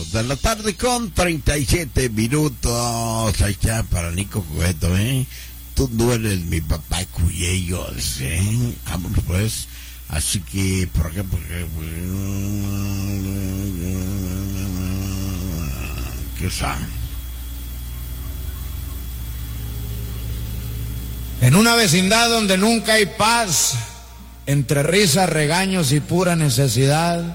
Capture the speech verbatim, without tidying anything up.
Dos de la tarde con treinta y siete minutos. Ahí está para Nico Cueto, ¿eh? Tú no eres mi papá Cuyellos, ¿eh? Vámonos pues. Así que, ¿por qué? Porque... ¿Qué saben? En una vecindad donde nunca hay paz, entre risas, regaños y pura necesidad,